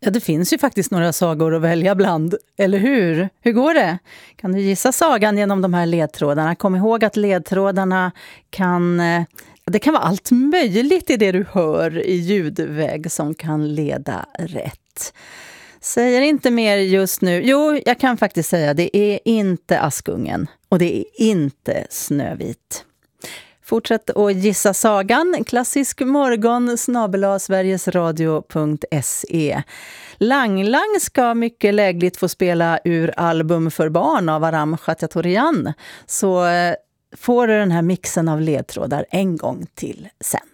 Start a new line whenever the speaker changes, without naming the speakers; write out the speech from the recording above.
Ja, det finns ju faktiskt några sagor att välja bland, eller hur? Hur går det? Kan du gissa sagan genom de här ledtrådarna? Kom ihåg att ledtrådarna det kan vara allt möjligt i det du hör i ljudväg som kan leda rätt. Säger inte mer just nu. Jo, jag kan faktiskt säga det är inte Askungen och det är inte Snövit. Fortsätt att gissa sagan. Klassisk morgon @sverigesradio.se. Lang ska mycket lägligt få spela ur album för barn av Aram Khatiatourian. Så får du den här mixen av ledtrådar en gång till sen.